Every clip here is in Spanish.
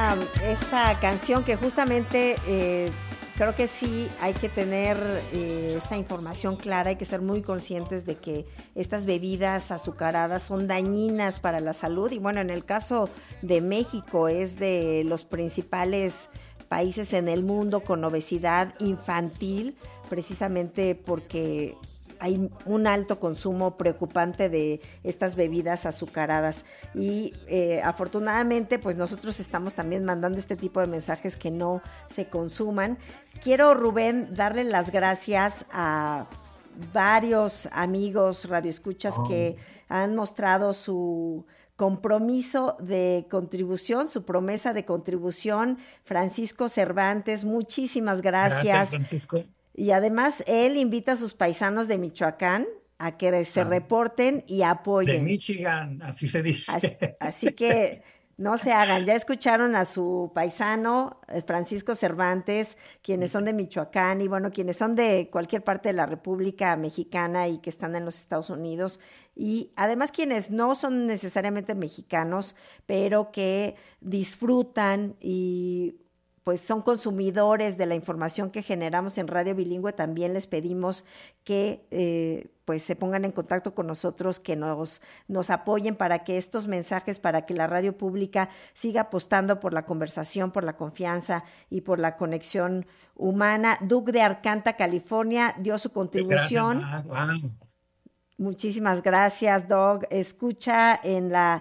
esta canción que justamente creo que sí hay que tener esa información clara, hay que ser muy conscientes de que estas bebidas azucaradas son dañinas para la salud y bueno, en el caso de México es de los principales países en el mundo con obesidad infantil, precisamente porque hay un alto consumo preocupante de estas bebidas azucaradas y afortunadamente pues nosotros estamos también mandando este tipo de mensajes que no se consuman. Quiero, Rubén, darle las gracias a varios amigos radioescuchas que han mostrado su compromiso de contribución, su promesa de contribución. Francisco Cervantes, muchísimas Gracias, gracias. Francisco. Y además él invita a sus paisanos de Michoacán a que se Ah, reporten y de apoyen. Michigan, así se Así, dice. así que no se hagan. Ya escucharon a su paisano, Francisco Cervantes, quienes son de Michoacán y bueno, quienes son de cualquier parte de la República Mexicana y que están en los Estados Unidos. Y además quienes no son necesariamente mexicanos, pero que disfrutan y pues son consumidores de la información que generamos en Radio Bilingüe, también les pedimos que pues se pongan en contacto con nosotros, que nos apoyen para que estos mensajes, para que la radio pública siga apostando por la conversación, por la confianza y por la conexión humana. Duke de Arcanta, California, dio su Gracias, contribución. Mac. Wow. Muchísimas gracias, Doug. Escucha en la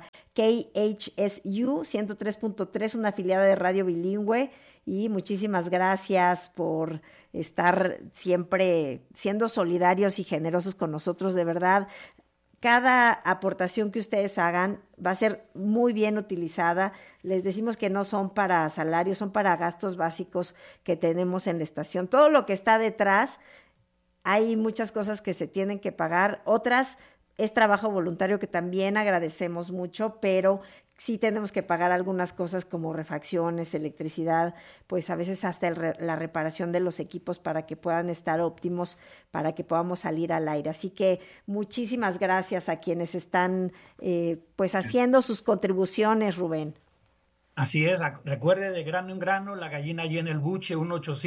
KHSU 103.3, una afiliada de Radio Bilingüe. Y muchísimas gracias por estar siempre siendo solidarios y generosos con nosotros. De verdad, cada aportación que ustedes hagan va a ser muy bien utilizada. Les decimos que no son para salarios, son para gastos básicos que tenemos en la estación. Todo lo que está detrás, hay muchas cosas que se tienen que pagar, otras es trabajo voluntario que también agradecemos mucho, pero sí tenemos que pagar algunas cosas como refacciones, electricidad, pues a veces hasta la reparación de los equipos para que puedan estar óptimos, para que podamos salir al aire. Así que muchísimas gracias a quienes están pues haciendo sus contribuciones, Rubén. Así es, recuerde de grano en grano, la gallina llena el buche,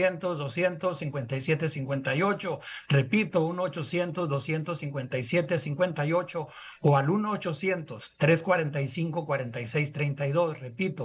1-800-257-58. Repito, 1-800-257-58 o al 1-800-345-4632. Repito,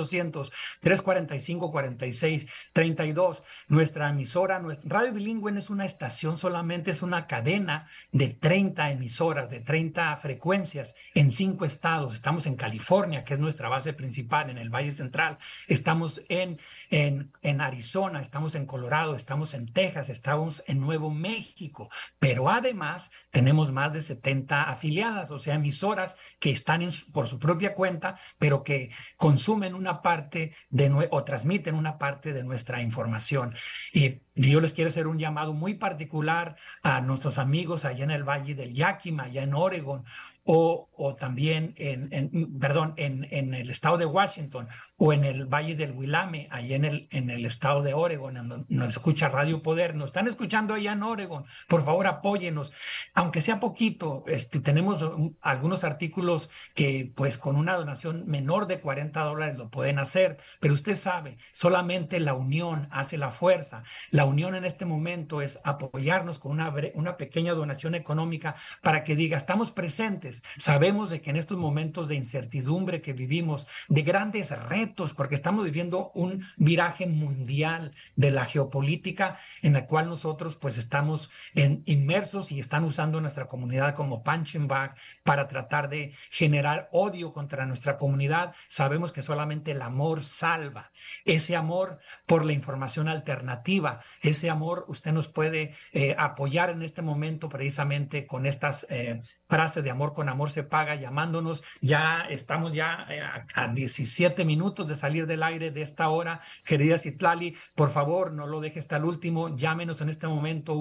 1-800-345-4632. Nuestra emisora, Radio Bilingüe no es una estación solamente, es una cadena de 30 emisoras, de 30 frecuencias en 5 estados. Estamos en California, que es nuestra base principal, en el Valle Central, estamos en Arizona, estamos en Colorado, estamos en Texas, estamos en Nuevo México, pero además tenemos más de 70 afiliadas, o sea, emisoras que están por su propia cuenta, pero que consumen una parte o transmiten una parte de nuestra información. Y yo les quiero hacer un llamado muy particular a nuestros amigos allá en el Valle del Yakima, allá en Oregon, o también perdón, en el estado de Washington o en el Valle del Willamette, allá en el estado de Oregon, en donde nos escucha Radio Poder, nos están escuchando allá en Oregon, por favor apóyenos, aunque sea poquito, tenemos algunos artículos que pues con una donación menor de $40 lo pueden hacer, pero usted sabe, solamente la unión hace la fuerza, la unión en este momento es apoyarnos con una pequeña donación económica para que diga, estamos presentes, sabemos de que en estos momentos de incertidumbre que vivimos, de grandes retos, porque estamos viviendo un viraje mundial de la geopolítica en la cual nosotros pues estamos inmersos y están usando nuestra comunidad como punching bag para tratar de generar odio contra nuestra comunidad. Sabemos que solamente el amor salva. Ese amor por la información alternativa, ese amor usted nos puede apoyar en este momento precisamente con estas frases de amor con amor se paga, llamándonos. Ya estamos ya a 17 minutos de salir del aire de esta hora. Querida Citlali, por favor, no lo deje hasta el último. Llámenos en este momento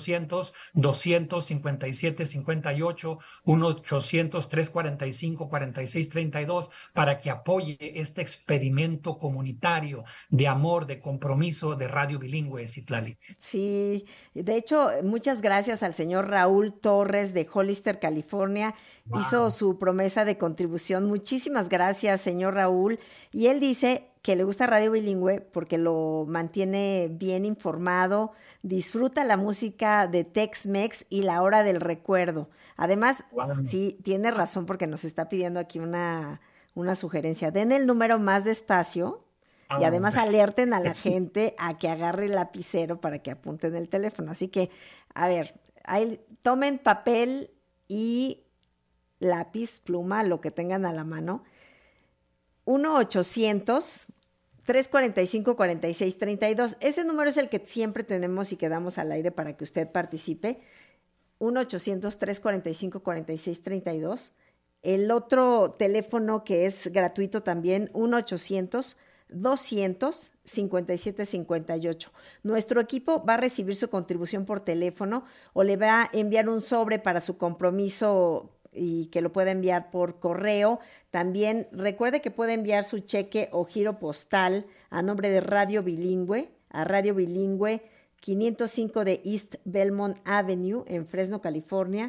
1-800-257-58, 1-800-345-4632 para que apoye este experimento comunitario de amor, de compromiso de Radio Bilingüe, Citlali. Sí, de hecho, muchas gracias al señor Raúl Torres de Hollister, California. hizo Wow. su promesa de contribución. Muchísimas gracias, señor Raúl. Y él dice que le gusta Radio Bilingüe porque lo mantiene bien informado, disfruta la música de Tex-Mex y la hora del recuerdo. Además, Wow. sí, tiene razón porque nos está pidiendo aquí una sugerencia. Den el número más despacio y Ah, además alerten a la gente a que agarre el lapicero para que apunten el teléfono. Así que, a ver, ahí, tomen papel y lápiz, pluma, lo que tengan a la mano. 1-800-345-4632. Ese número es el que siempre tenemos y que damos al aire para que usted participe. 1-800-345-4632. El otro teléfono que es gratuito también, 1-800-200-5758. Nuestro equipo va a recibir su contribución por teléfono o le va a enviar un sobre para su compromiso y que lo pueda enviar por correo. También recuerde que puede enviar su cheque o giro postal a nombre de Radio Bilingüe, a Radio Bilingüe 505 de East Belmont Avenue en Fresno, California,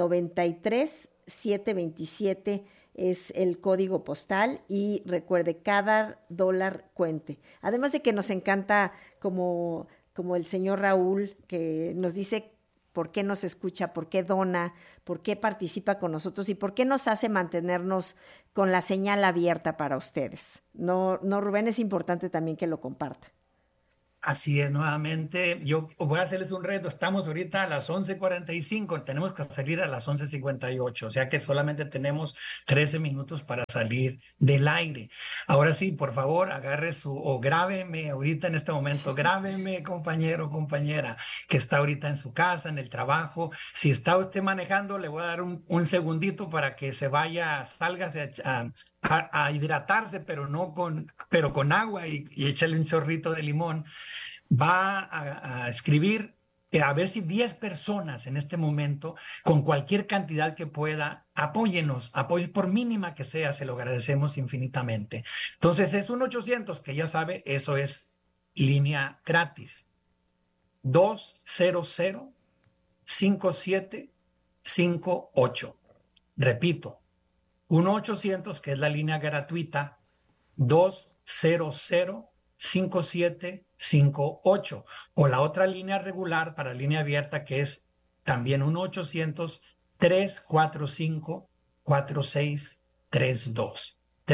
93727 es el código postal y recuerde, cada dólar cuente. Además de que nos encanta como el señor Raúl que nos dice por qué nos escucha, por qué dona, por qué participa con nosotros y por qué nos hace mantenernos con la señal abierta para ustedes. No, no, Rubén, es importante también que lo comparta. Así es, nuevamente, yo voy a hacerles un reto. Estamos ahorita a las 11:45, tenemos que salir a las 11:58, o sea que solamente tenemos 13 minutos para salir del aire. Ahora sí, por favor, agarre o grábeme ahorita en este momento, grábeme, compañero, compañera, que está ahorita en su casa, en el trabajo. Si está usted manejando, le voy a dar un segundito para que se vaya, sálgase a hidratarse, pero no pero con agua y échale un chorrito de limón. Va a escribir a ver si 10 personas en este momento, con cualquier cantidad que pueda, apóyenos, apoyen por mínima que sea, se lo agradecemos infinitamente. Entonces es un 800 que ya sabe, eso es línea gratis. 200-5758. Repito, 1-800 que es la línea gratuita, 200-5758. O la otra línea regular para línea abierta que es también 1-800-345-4632.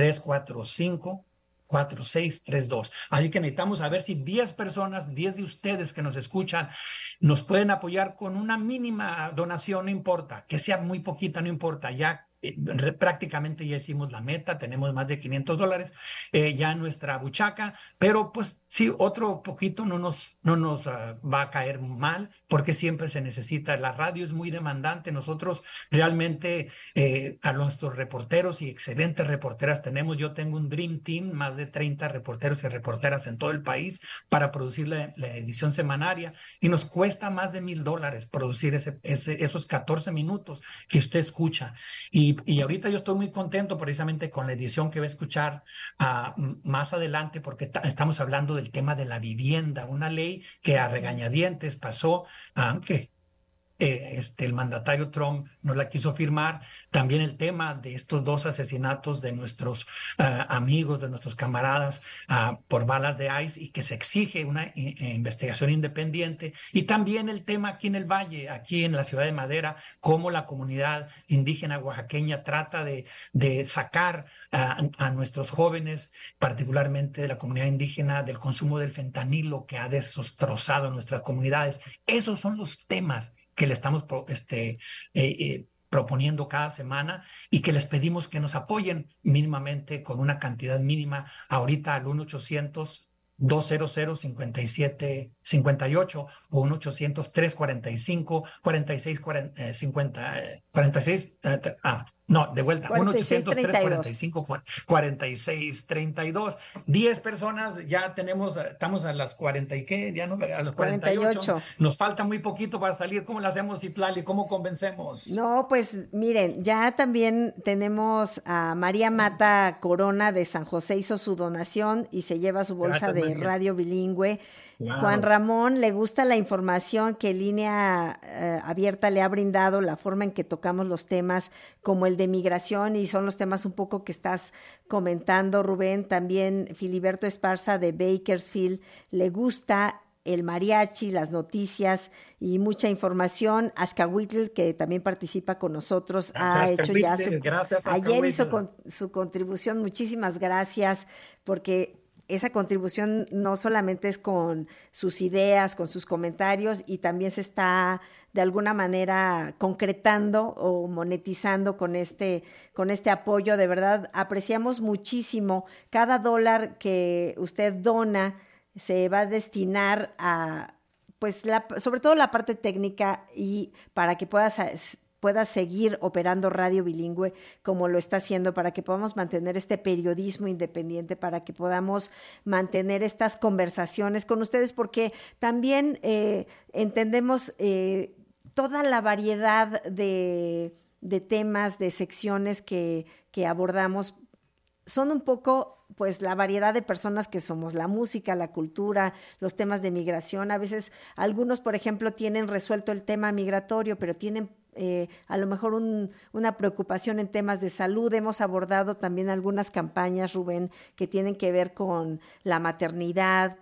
345-4632. Así que necesitamos saber si 10 personas, 10 de ustedes que nos escuchan, nos pueden apoyar con una mínima donación, no importa, que sea muy poquita, no importa, ya prácticamente ya hicimos la meta, tenemos más de $500 ya en nuestra buchaca, pero pues sí, otro poquito no nos va a caer mal, porque siempre se necesita. La radio es muy demandante, nosotros realmente a nuestros reporteros y excelentes reporteras tenemos, yo tengo un Dream Team, más de 30 reporteros y reporteras en todo el país para producir la edición semanaria y nos cuesta más de $1,000 producir esos 14 minutos que usted escucha. Y ahorita yo estoy muy contento precisamente con la edición que va a escuchar más adelante, porque estamos hablando del tema de la vivienda, una ley que a regañadientes pasó, aunque el mandatario Trump no la quiso firmar. También el tema de estos dos asesinatos de nuestros amigos, de nuestros camaradas por balas de ICE y que se exige una investigación independiente. Y también el tema aquí en el Valle, aquí en la ciudad de Madera, cómo la comunidad indígena oaxaqueña trata de sacar a nuestros jóvenes, particularmente de la comunidad indígena, del consumo del fentanilo que ha destrozado nuestras comunidades. Esos son los temas que le estamos proponiendo cada semana y que les pedimos que nos apoyen mínimamente con una cantidad mínima ahorita al 1-800-200-5758 o 1-800-345-4650, no, de vuelta, 4632. 1-800-345-4632. 10 personas, ya tenemos, estamos a las 40 y qué, ya no, a los 48. 48. Nos falta muy poquito para salir. ¿Cómo lo hacemos, Citlali? ¿Cómo convencemos? No, pues miren, ya también tenemos a María Mata Corona de San José, hizo su donación y se lleva su bolsa Gracias, de María. Radio Bilingüe. Juan Wow. Ramón le gusta la información que Línea Abierta le ha brindado, la forma en que tocamos los temas como el de migración y son los temas un poco que estás comentando, Rubén. También Filiberto Esparza de Bakersfield le gusta el mariachi, las noticias y mucha información. Ashkahuitl, que también participa con nosotros, ha hecho ya Gracias, ayer hizo Ashkahuitl. su contribución. Muchísimas gracias, porque esa contribución no solamente es con sus ideas, con sus comentarios, y también se está de alguna manera concretando o monetizando con este apoyo. De verdad, apreciamos muchísimo cada dólar que usted dona. Se va a destinar a, pues, sobre todo la parte técnica y para que pueda seguir operando Radio Bilingüe como lo está haciendo, para que podamos mantener este periodismo independiente, para que podamos mantener estas conversaciones con ustedes, porque también entendemos toda la variedad de temas, de secciones que abordamos. Son un poco, pues, la variedad de personas que somos, la música, la cultura, los temas de migración. A veces algunos, por ejemplo, tienen resuelto el tema migratorio, pero tienen a lo mejor una preocupación en temas de salud. Hemos abordado también algunas campañas, Rubén, que tienen que ver con la maternidad,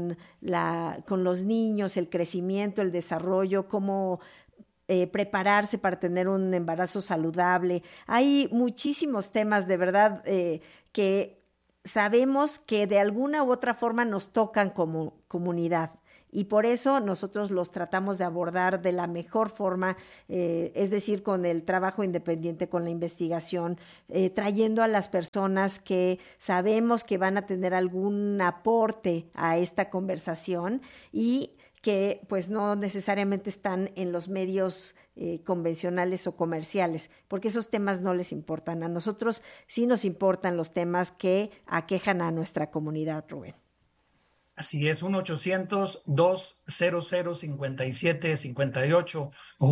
con los niños, el crecimiento, el desarrollo, cómo prepararse para tener un embarazo saludable. Hay muchísimos temas, de verdad, que sabemos que de alguna u otra forma nos tocan como comunidad. Y por eso nosotros los tratamos de abordar de la mejor forma, es decir, con el trabajo independiente, con la investigación, trayendo a las personas que sabemos que van a tener algún aporte a esta conversación y que pues no necesariamente están en los medios convencionales o comerciales, porque esos temas no les importan. A nosotros sí nos importan los temas que aquejan a nuestra comunidad, Rubén. Así es, 1-800-200-5758 o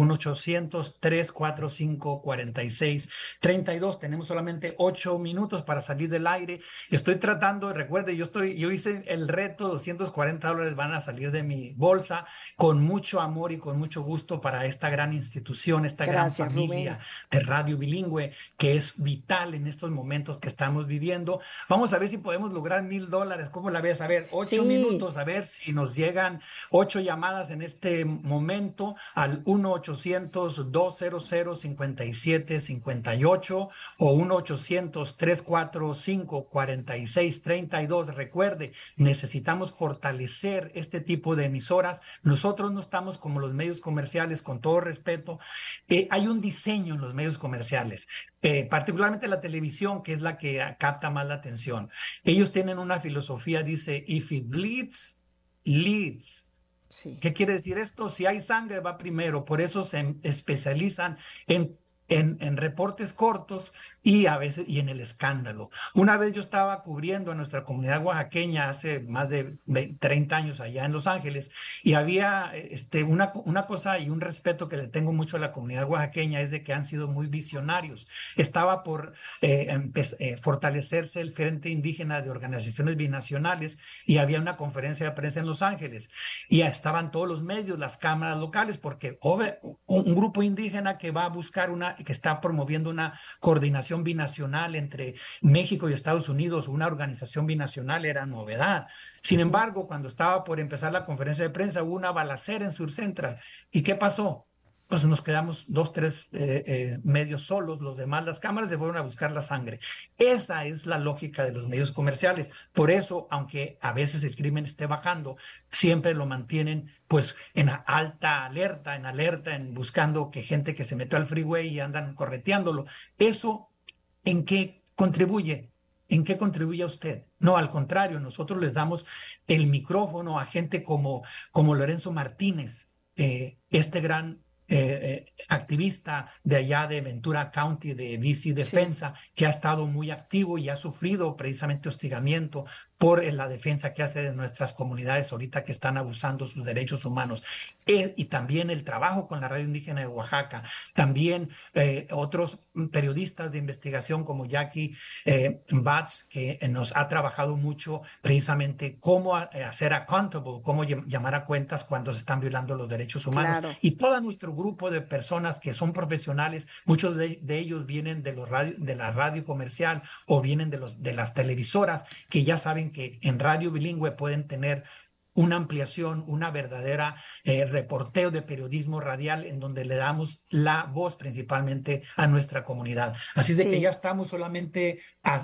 1-800-345-4632. Tenemos solamente 8 minutos para salir del aire. Estoy tratando, recuerde, yo hice el reto, $240 van a salir de mi bolsa con mucho amor y con mucho gusto para esta gran institución, esta gran Gracias, Rubén. familia de Radio Bilingüe, que es vital en estos momentos que estamos viviendo. Vamos a ver si podemos lograr $1,000. ¿Cómo la ves? A ver, ocho Sí, minutos, a ver si nos llegan 8 llamadas en este momento al 1-800-200-5758 o 1-800-345-4632. Recuerde, necesitamos fortalecer este tipo de emisoras. Nosotros no estamos como los medios comerciales, con todo respeto. Hay un diseño en los medios comerciales, particularmente la televisión, que es la que capta más la atención. Ellos tienen una filosofía, dice, if it bleeds, leads. sí. ¿Qué quiere decir esto? Si hay sangre, va primero. Por eso se especializan en reportes cortos y a veces y en el escándalo. Una vez yo estaba cubriendo a nuestra comunidad oaxaqueña hace más de 30 años allá en Los Ángeles y había una cosa y un respeto que le tengo mucho a la comunidad oaxaqueña es de que han sido muy visionarios. Estaba por fortalecerse el Frente Indígena de Organizaciones Binacionales y había una conferencia de prensa en Los Ángeles y ya estaban todos los medios, las cámaras locales, porque un grupo indígena que va a buscar que está promoviendo una coordinación binacional entre México y Estados Unidos, una organización binacional, era novedad. Sin Ujú. embargo, cuando estaba por empezar la conferencia de prensa, hubo una balacera en Sur Central. ¿Y qué pasó? Pues nos quedamos dos, tres medios solos, los demás, las cámaras se fueron a buscar la sangre. Esa es la lógica de los medios comerciales. Por eso, aunque a veces el crimen esté bajando, siempre lo mantienen pues en alta alerta, en buscando que gente que se metió al freeway y andan correteándolo. ¿Eso en qué contribuye? ¿En qué contribuye a usted? No, al contrario, nosotros les damos el micrófono a gente como Lorenzo Martínez, este gran activista de allá de Ventura County, de BC Sí, Defensa, que ha estado muy activo y ha sufrido precisamente hostigamiento por la defensa que hace de nuestras comunidades ahorita que están abusando sus derechos humanos. Y también el trabajo con la Radio Indígena de Oaxaca. También otros periodistas de investigación como Jackie Batz, que nos ha trabajado mucho precisamente cómo hacer accountable, cómo llamar a cuentas cuando se están violando los derechos humanos. claro. Y todo nuestro grupo de personas que son profesionales, muchos de ellos vienen de, de la radio comercial o vienen de las televisoras, que ya saben que en radio bilingüe pueden tener una ampliación, una verdadera reporteo de periodismo radial en donde le damos la voz principalmente a nuestra comunidad. Así de que ya Sí, estamos solamente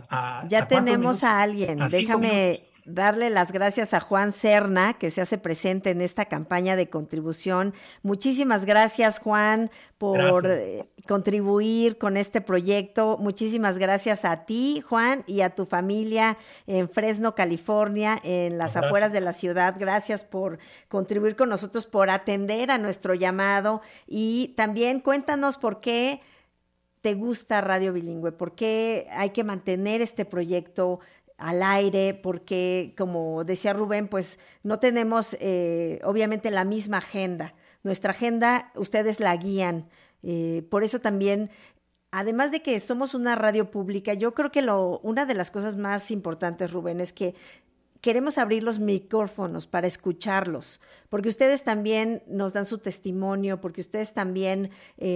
ya a cuántos tenemos minutos, a alguien. a 5 minutos. Déjame darle las gracias a Juan Serna, que se hace presente en esta campaña de contribución. Muchísimas gracias, Juan, por Gracias. contribuir con este proyecto. Muchísimas gracias a ti, Juan, y a tu familia en Fresno, California, en las afueras de la Gracias. ciudad. Gracias por contribuir con nosotros, por atender a nuestro llamado y también cuéntanos por qué te gusta Radio Bilingüe, por qué hay que mantener este proyecto al aire, porque, como decía Rubén, pues no tenemos obviamente la misma agenda. Nuestra agenda, ustedes la guían. Por eso también, además de que somos una radio pública, yo creo que una de las cosas más importantes, Rubén, es que queremos abrir los micrófonos para escucharlos, porque ustedes también nos dan su testimonio, porque ustedes también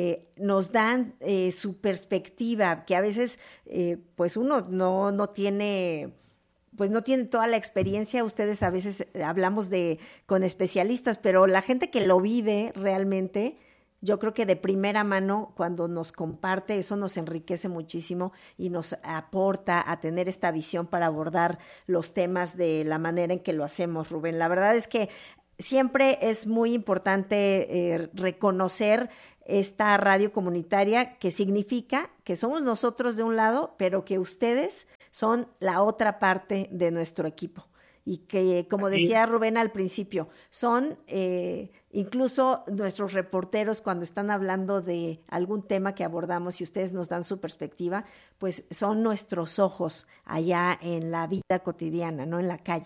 nos dan su perspectiva, que a veces pues uno no tiene pues no tiene toda la experiencia, ustedes a veces hablamos con especialistas, pero la gente que lo vive realmente, yo creo que de primera mano, cuando nos comparte, eso nos enriquece muchísimo y nos aporta a tener esta visión para abordar los temas de la manera en que lo hacemos, Rubén. La verdad es que siempre es muy importante reconocer esta radio comunitaria que significa que somos nosotros de un lado, pero que ustedes son la otra parte de nuestro equipo y que, como Así decía es. Rubén al principio, son incluso nuestros reporteros cuando están hablando de algún tema que abordamos y ustedes nos dan su perspectiva, pues son nuestros ojos allá en la vida cotidiana, no en la calle.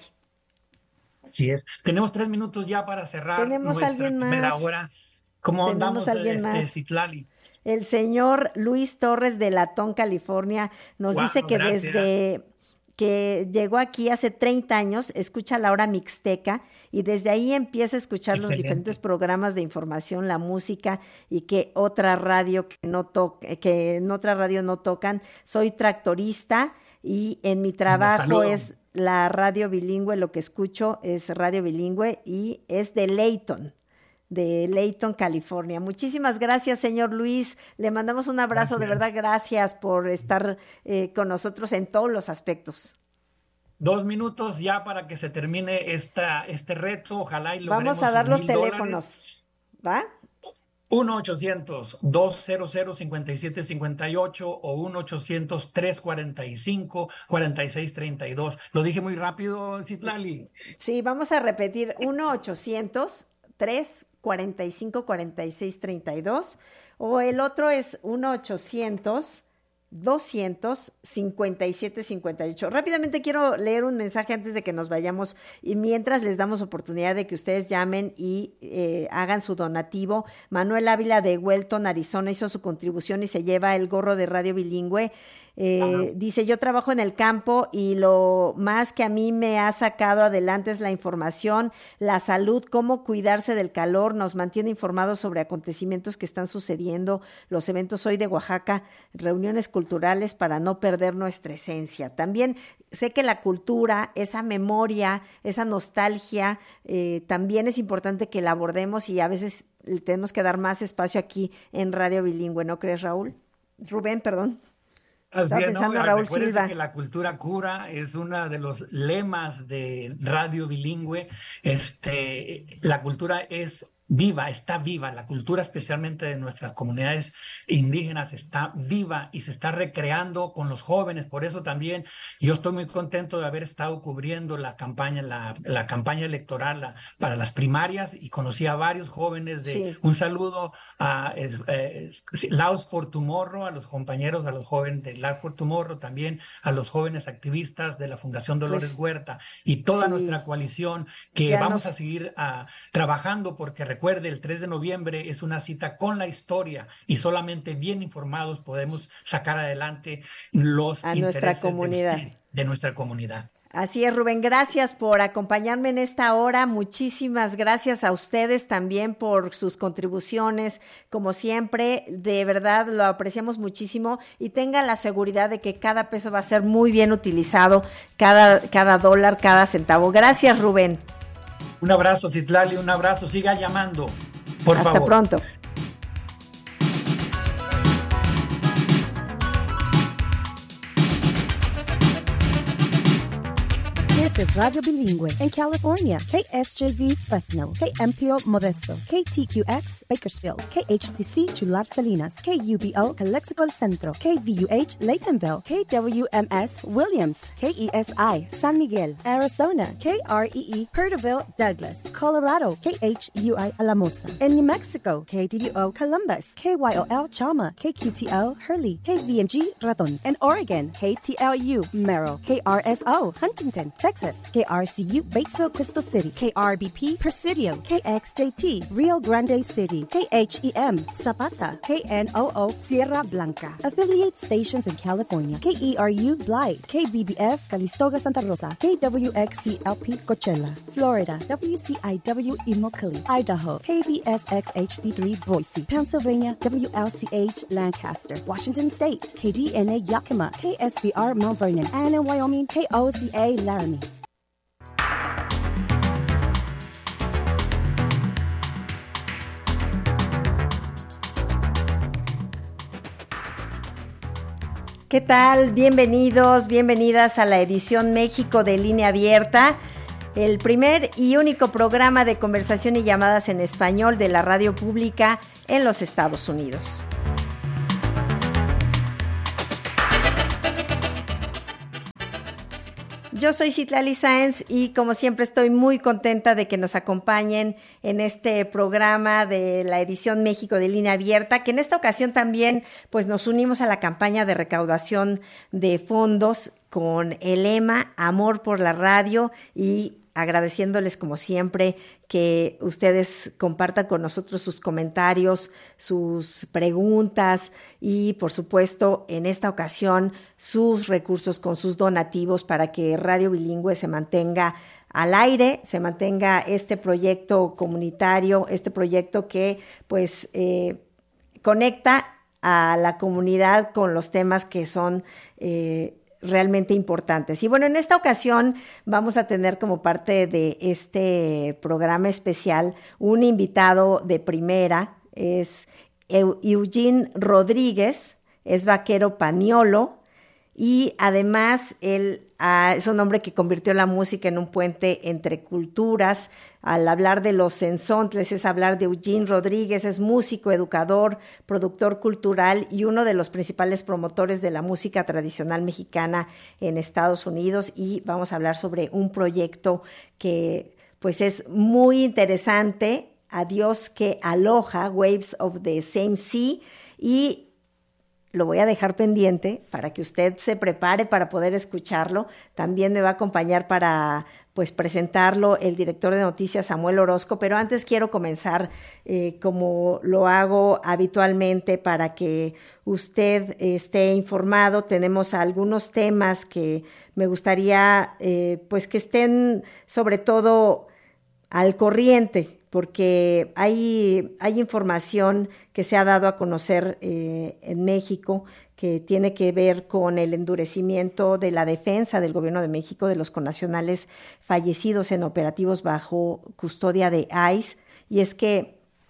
Así es. Tenemos 3 minutos ya para cerrar Tenemos a nuestra alguien primera más, hora. ¿Cómo tenemos a andamos, alguien más. Citlali? El señor Luis Torres de Latón, California, nos dice Wow, que gracias. desde que llegó aquí hace 30 años, escucha la hora mixteca y desde ahí empieza a escuchar los diferentes Excelente. programas de información, la música y que otra radio que en otra radio no tocan. Soy tractorista y en mi Los trabajo saludo. es la radio bilingüe, lo que escucho es radio bilingüe y es de Layton, California. Muchísimas gracias, señor Luis. Le mandamos un abrazo, de verdad, Gracias. gracias por estar con nosotros en todos los aspectos. 2 minutos ya para que se termine este reto. Ojalá y Vamos a logremos sus dar los $1000. teléfonos, ¿va? 1-800-200-5758 o 1-800-345-4632. Lo dije muy rápido, Citlali. Sí, vamos a repetir 1-800-345-4632 o el otro es 1-800-200-5758. Rápidamente quiero leer un mensaje antes de que nos vayamos y mientras les damos oportunidad de que ustedes llamen y hagan su donativo. Manuel Ávila de Welton, Arizona, hizo su contribución y se lleva el gorro de radio bilingüe. Ajá. Dice, yo trabajo en el campo y lo más que a mí me ha sacado adelante es la información, la salud, cómo cuidarse del calor, nos mantiene informados sobre acontecimientos que están sucediendo, los eventos hoy de Oaxaca, reuniones culturales para no perder nuestra esencia. También sé que la cultura, esa memoria, esa nostalgia, también es importante que la abordemos y a veces le tenemos que dar más espacio aquí en Radio Bilingüe, ¿no crees, Raúl? Rubén, perdón. Así Estaba es, ¿no? pensando en Raúl Recuérdese que Silva. la cultura cura es uno de los lemas de radio bilingüe. La cultura es viva, está viva, la cultura especialmente de nuestras comunidades indígenas está viva y se está recreando con los jóvenes. Por eso también yo estoy muy contento de haber estado cubriendo la campaña, la campaña electoral para las primarias y conocí a varios jóvenes Sí, un saludo a Laos for Tomorrow, a los compañeros, a los jóvenes de Laos for Tomorrow, también a los jóvenes activistas de la Fundación Dolores pues Huerta y toda nuestra sí, coalición que ya vamos a nos, seguir trabajando porque recuerde, el 3 de noviembre es una cita con la historia y solamente bien informados podemos sacar adelante los a nuestra intereses de comunidad. usted, de nuestra comunidad. Así es, Rubén, gracias por acompañarme en esta hora. Muchísimas gracias a ustedes también por sus contribuciones. Como siempre, de verdad lo apreciamos muchísimo y tenga la seguridad de que cada peso va a ser muy bien utilizado, cada dólar, cada centavo. Gracias, Rubén. Un abrazo, Citlali, un abrazo. Siga llamando, por Hasta favor. pronto. This is Radio Bilingüe in California. KSJV Fresno, KMPO Modesto, KTQX Bakersfield, KHTC Chular Salinas, KUBO Calexico El Centro, KVUH Laytonville, KWMS Williams, KESI San Miguel, Arizona, KREE Perterville Douglas, Colorado, KHUI Alamosa. In New Mexico, KDDO Columbus, KYOL Chama, KQTO Hurley, KVNG Raton. In Oregon, KTLU Merrill, KRSO Huntington, Texas, KRCU Batesville Crystal City, KRBP Presidio, KXJT Rio Grande City, KHEM Zapata, KNOO Sierra Blanca. Affiliate stations in California, KERU Blythe, KBBF Calistoga Santa Rosa, KWXCLP Coachella, Florida, WCIW Immokalee, Idaho, KBSX HD3 Boise, Pennsylvania, WLCH Lancaster, Washington State, KDNA Yakima, KSBR Mount Vernon, and in Wyoming, KOCA Laramie. ¿Qué tal? Bienvenidos, bienvenidas a la edición México de Línea Abierta, el primer y único programa de conversación y llamadas en español de la radio pública en los Estados Unidos. Yo soy Citlali Sáenz y como siempre estoy muy contenta de que nos acompañen en este programa de la edición México de Línea Abierta, que en esta ocasión también pues nos unimos a la campaña de recaudación de fondos con el lema Amor por la Radio y agradeciéndoles como siempre que ustedes compartan con nosotros sus comentarios, sus preguntas y por supuesto en esta ocasión sus recursos con sus donativos para que Radio Bilingüe se mantenga al aire, se mantenga este proyecto comunitario, este proyecto que pues conecta a la comunidad con los temas que son realmente importantes. Y bueno, en esta ocasión vamos a tener como parte de este programa especial un invitado de primera, es Eugene Rodríguez, es vaquero pañolo y además él es un hombre que convirtió la música en un puente entre culturas. Al hablar de los sensontles es hablar de Eugene Rodríguez, es músico, educador, productor cultural y uno de los principales promotores de la música tradicional mexicana en Estados Unidos, y vamos a hablar sobre un proyecto que pues es muy interesante, Adiós que Aloha, Waves of the Same Sea, y lo voy a dejar pendiente para que usted se prepare para poder escucharlo. También me va a acompañar para pues presentarlo el director de noticias Samuel Orozco, pero antes quiero comenzar como lo hago habitualmente para que usted esté informado. Tenemos algunos temas que me gustaría pues que estén sobre todo al corriente, porque hay información que se ha dado a conocer en México que tiene que ver con el endurecimiento de la defensa del gobierno de México de los connacionales fallecidos en operativos bajo custodia de ICE, y es que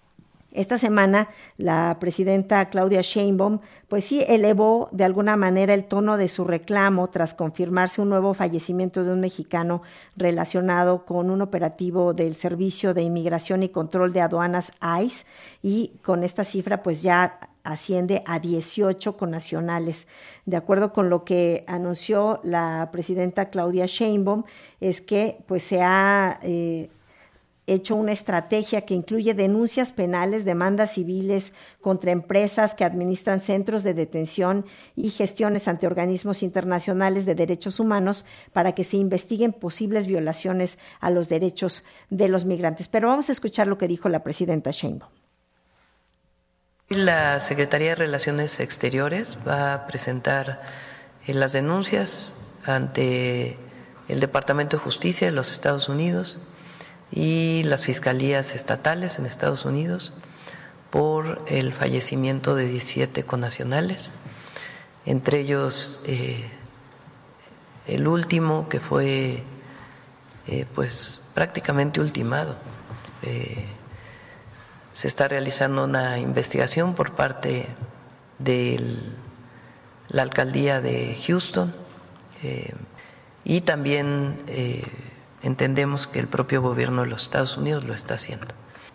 Esta semana la presidenta Claudia Sheinbaum pues sí elevó de alguna manera el tono de su reclamo tras confirmarse un nuevo fallecimiento de un mexicano relacionado con un operativo del Servicio de Inmigración y Control de Aduanas ICE, y con esta cifra pues ya asciende a 18 connacionales. De acuerdo con lo que anunció la presidenta Claudia Sheinbaum, es que pues se ha hecho una estrategia que incluye denuncias penales, demandas civiles contra empresas que administran centros de detención y gestiones ante organismos internacionales de derechos humanos para que se investiguen posibles violaciones a los derechos de los migrantes. Pero vamos a escuchar lo que dijo la presidenta Sheinbaum. La Secretaría de Relaciones Exteriores va a presentar las denuncias ante el Departamento de Justicia de los Estados Unidos y las fiscalías estatales en Estados Unidos por el fallecimiento de 17 connacionales, entre ellos el último que fue pues prácticamente ultimado. Se está realizando una investigación por parte de la alcaldía de Houston y también entendemos que el propio gobierno de los Estados Unidos lo está haciendo.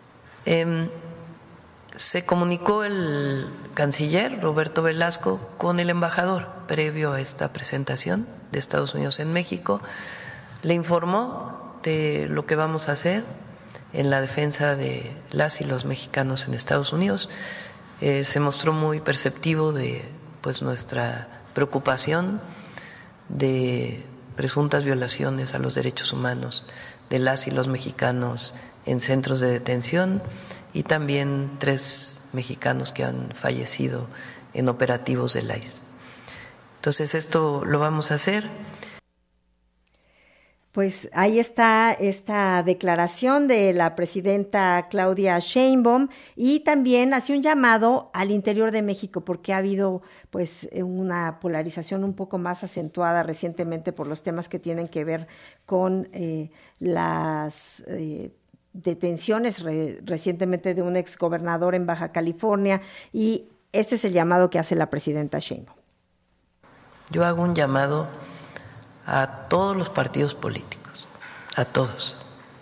Se comunicó el canciller Roberto Velasco con el embajador previo a esta presentación de Estados Unidos en México. Le informó de lo que vamos a hacer en la defensa de las y los mexicanos en Estados Unidos. Se mostró muy perceptivo de pues nuestra preocupación de presuntas violaciones a los derechos humanos de las y los mexicanos en centros de detención y también 3 mexicanos que han fallecido en operativos del ICE. Entonces esto lo vamos a hacer. Pues ahí está esta declaración de la presidenta Claudia Sheinbaum, y también hace un llamado al interior de México porque ha habido pues una polarización un poco más acentuada recientemente por los temas que tienen que ver con las detenciones recientemente de un exgobernador en Baja California, y este es el llamado que hace la presidenta Sheinbaum. Yo hago un llamado a todos los partidos políticos, a todos,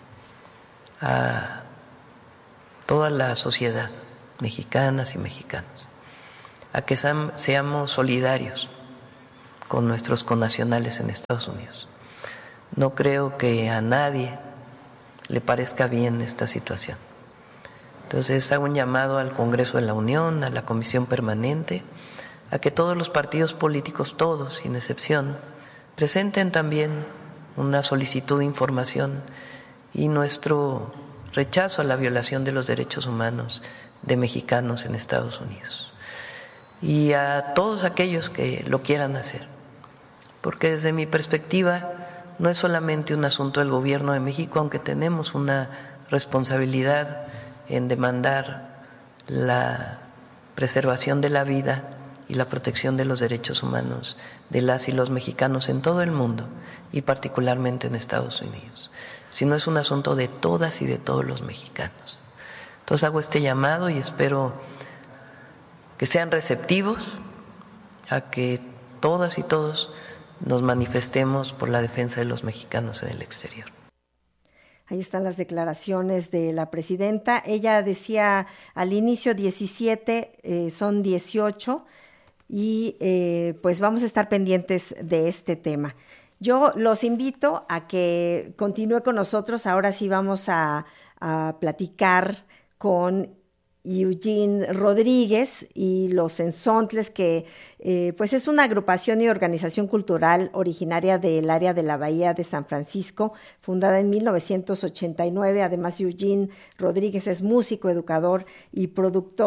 a toda la sociedad, mexicanas y mexicanos, a que seamos solidarios con nuestros connacionales en Estados Unidos. No creo que a nadie le parezca bien esta situación. Entonces hago un llamado al Congreso de la Unión, a la Comisión Permanente, a que todos los partidos políticos, todos, sin excepción, presenten también una solicitud de información y nuestro rechazo a la violación de los derechos humanos de mexicanos en Estados Unidos. Y a todos aquellos que lo quieran hacer, porque desde mi perspectiva no es solamente un asunto del Gobierno de México, aunque tenemos una responsabilidad en demandar la preservación de la vida y la protección de los derechos humanos de las y los mexicanos en todo el mundo y particularmente en Estados Unidos, sino es un asunto de todas y de todos los mexicanos. Entonces hago este llamado y espero que sean receptivos a que todas y todos nos manifestemos por la defensa de los mexicanos en el exterior. Ahí están las declaraciones de la presidenta. Ella decía al inicio 17, son 18, y pues vamos a estar pendientes de este tema. Yo los invito a que continúe con nosotros. Ahora sí vamos a platicar con Eugene Rodríguez y los Enzontles, que pues es una agrupación y organización cultural originaria del área de la Bahía de San Francisco, fundada en 1989. Además, Eugene Rodríguez es músico, educador y productor,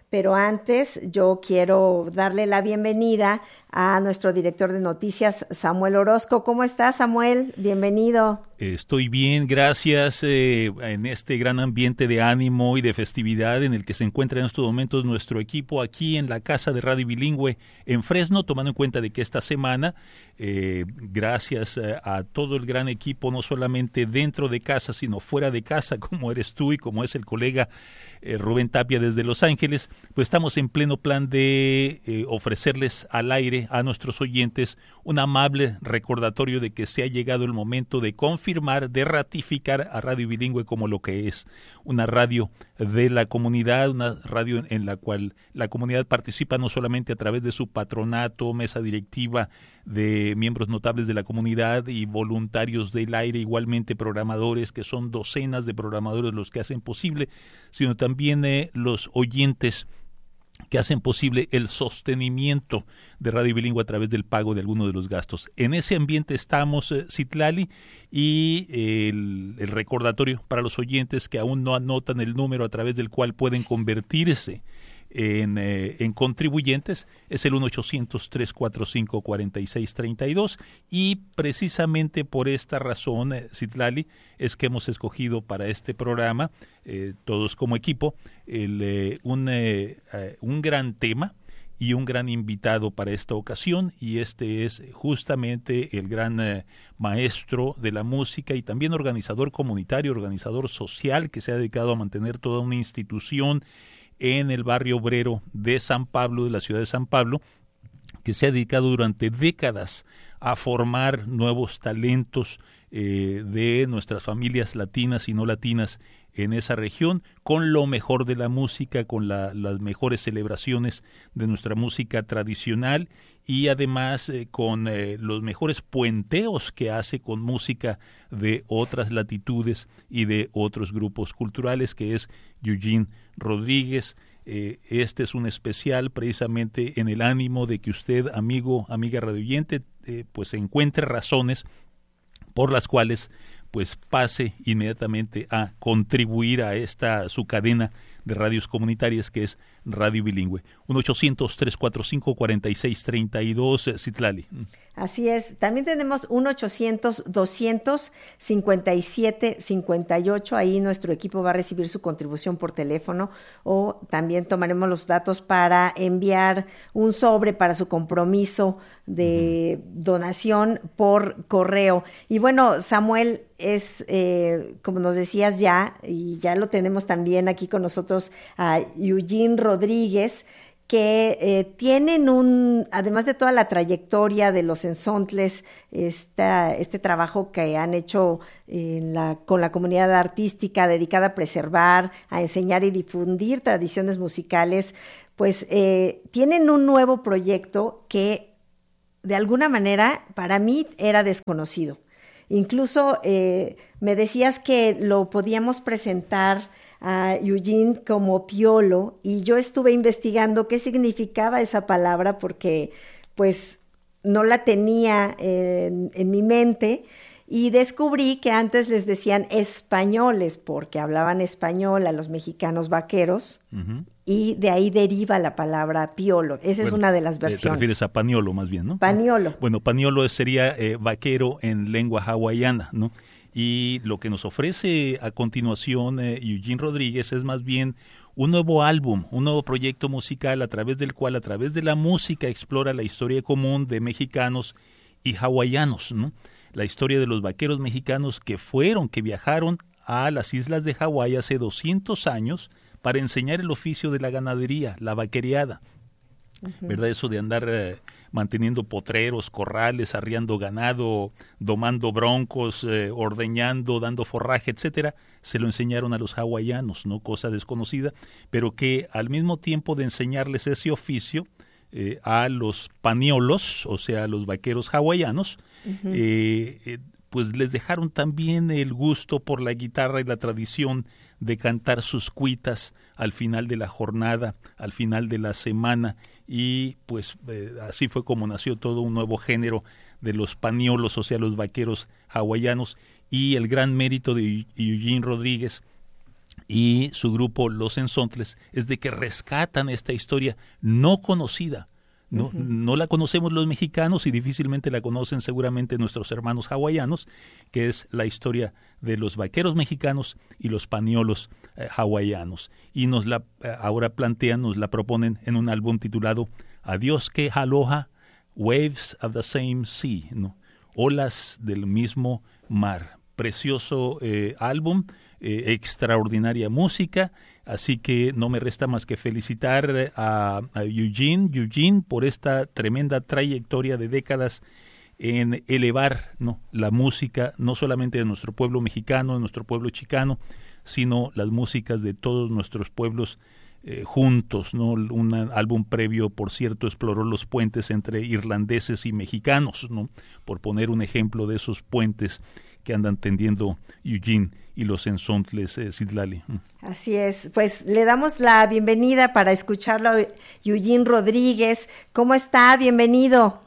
pero antes yo quiero darle la bienvenida a nuestro director de noticias, Samuel Orozco. ¿Cómo estás, Samuel? Bienvenido. Estoy bien, gracias. En este gran ambiente de ánimo y de festividad en el que se encuentra en estos momentos nuestro equipo aquí en la Casa de Radio Bilingüe en Fresno, tomando en cuenta de que esta semana, gracias a todo el gran equipo, no solamente dentro de casa, sino fuera de casa, como eres tú y como es el colega Rubén Tapia desde Los Ángeles, pues estamos en pleno plan de ofrecerles al aire a nuestros oyentes un amable recordatorio de que se ha llegado el momento de confirmar, de ratificar a Radio Bilingüe como lo que es, una radio de la comunidad, una radio en la cual la comunidad participa no solamente a través de su patronato, mesa directiva de miembros notables de la comunidad y voluntarios del aire, igualmente programadores, que son docenas de programadores los que hacen posible, sino también los oyentes que hacen posible el sostenimiento de Radio Bilingüe a través del pago de algunos de los gastos. En ese ambiente estamos, Citlali, y el recordatorio para los oyentes que aún no anotan el número a través del cual pueden convertirse en contribuyentes es el 1-800-345-4632, y precisamente por esta razón, Citlali, es que hemos escogido para este programa, todos como equipo, un gran tema y un gran invitado para esta ocasión, y este es justamente el gran maestro de la música y también organizador comunitario, organizador social, que se ha dedicado a mantener toda una institución en el barrio obrero de San Pablo, de la ciudad de San Pablo, que se ha dedicado durante décadas a formar nuevos talentos de nuestras familias latinas y no latinas en esa región, con lo mejor de la música, con las mejores celebraciones de nuestra música tradicional, y además con los mejores puenteos que hace con música de otras latitudes y de otros grupos culturales, que es Eugene Rodríguez. Este es un especial precisamente en el ánimo de que usted, amigo, amiga radioyente, pues encuentre razones por las cuales pues pase inmediatamente a contribuir a esta su cadena de radios comunitarias, que es Radio Bilingüe. 1-800-345-4632, Citlali. Así es. También tenemos 1-800-257-58. Ahí nuestro equipo va a recibir su contribución por teléfono, o también tomaremos los datos para enviar un sobre para su compromiso de donación por correo. Y bueno, Samuel, es, como nos decías ya, y ya lo tenemos también aquí con nosotros, a Eugene Rodríguez, que tienen además de toda la trayectoria de los ensontles, este trabajo que han hecho con la comunidad artística dedicada a preservar, a enseñar y difundir tradiciones musicales, pues tienen un nuevo proyecto que de alguna manera para mí era desconocido. Incluso me decías que lo podíamos presentar a Eugene como piolo, y yo estuve investigando qué significaba esa palabra porque pues no la tenía en mi mente, y descubrí que antes les decían españoles porque hablaban español a los mexicanos vaqueros, y de ahí deriva la palabra piolo. Esa es una de las versiones. Te refieres a paniolo más bien, ¿no? Paniolo. Bueno, paniolo sería vaquero en lengua hawaiana, ¿no? Y lo que nos ofrece a continuación Eugene Rodríguez es más bien un nuevo álbum, un nuevo proyecto musical a través del cual, a través de la música, explora la historia común de mexicanos y hawaianos, ¿no? La historia de los vaqueros mexicanos que viajaron a las islas de Hawái hace 200 años para enseñar el oficio de la ganadería, la vaquereada, ¿verdad? Eso de andar manteniendo potreros, corrales, arriando ganado, domando broncos, ordeñando, dando forraje, etcétera, se lo enseñaron a los hawaianos, no cosa desconocida, pero que al mismo tiempo de enseñarles ese oficio a los paniolos, o sea, a los vaqueros hawaianos, pues les dejaron también el gusto por la guitarra y la tradición de cantar sus cuitas al final de la jornada, al final de la semana, y pues así fue como nació todo un nuevo género de los paniolos, o sea, los vaqueros hawaianos. Y el gran mérito de Eugene Rodríguez y su grupo Los Ensontles es de que rescatan esta historia no conocida. No la conocemos los mexicanos y difícilmente la conocen seguramente nuestros hermanos hawaianos, que es la historia de los vaqueros mexicanos y los pañolos hawaianos. Y ahora nos la proponen en un álbum titulado Adiós que Aloha, Waves of the Same Sea, ¿no? Olas del mismo mar. Precioso álbum, extraordinaria música. Así que no me resta más que felicitar a Eugene por esta tremenda trayectoria de décadas en elevar, ¿no?, la música, no solamente de nuestro pueblo mexicano, de nuestro pueblo chicano, sino las músicas de todos nuestros pueblos juntos, ¿no? Un álbum previo, por cierto, exploró los puentes entre irlandeses y mexicanos, ¿no?, por poner un ejemplo de esos puentes que andan tendiendo Eugene y Los Ensontles, Citlali. Así es, pues le damos la bienvenida para escucharlo a Eugene Rodríguez. ¿Cómo está? Bienvenido.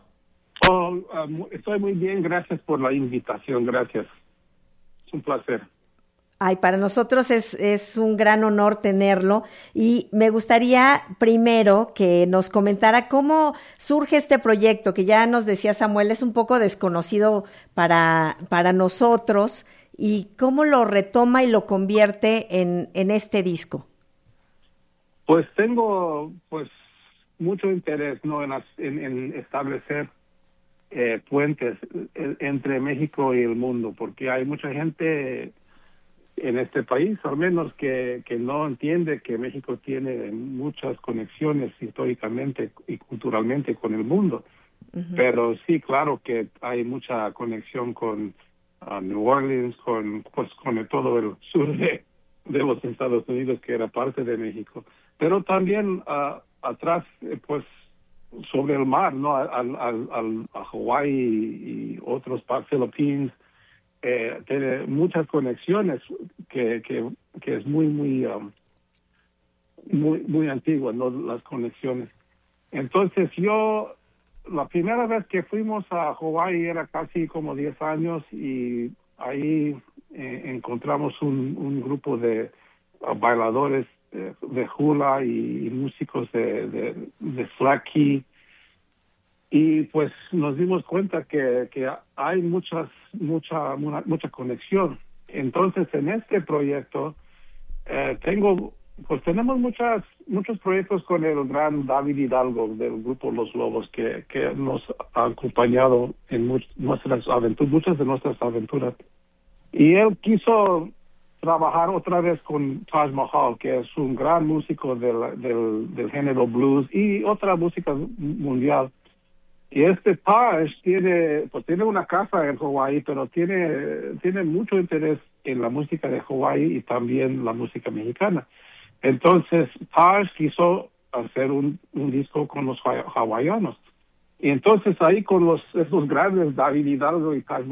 Estoy muy bien, gracias por la invitación, gracias. Es un placer. Ay, para nosotros es un gran honor tenerlo y me gustaría primero que nos comentara cómo surge este proyecto, que ya nos decía Samuel, es un poco desconocido para nosotros, y cómo lo retoma y lo convierte en este disco. Pues tengo mucho interés, ¿no?, en establecer puentes entre México y el mundo, porque hay mucha gente en este país, al menos que no entiende que México tiene muchas conexiones históricamente y culturalmente con el mundo. Uh-huh. Pero sí, claro que hay mucha conexión con New Orleans, con todo el sur de los Estados Unidos, que era parte de México. Pero también atrás, pues, sobre el mar, ¿no?, a Hawái y otros Philippines, tiene muchas conexiones que es muy antigua, ¿no?, las conexiones. Entonces la primera vez que fuimos a Hawái era casi como 10 años y ahí encontramos un grupo de bailadores de hula y músicos de slacky. Y pues nos dimos cuenta que hay mucha conexión. Entonces, en este proyecto tenemos muchos proyectos con el gran David Hidalgo del grupo Los Lobos, que nos ha acompañado en muchas de nuestras aventuras. Y él quiso trabajar otra vez con Taj Mahal, que es un gran músico del género blues y otra música mundial. Y Taj tiene una casa en Hawái, pero tiene mucho interés en la música de Hawái y también la música mexicana. Entonces, Taj quiso hacer un disco con los hawaianos. Y entonces ahí con esos grandes, David Hidalgo y Taj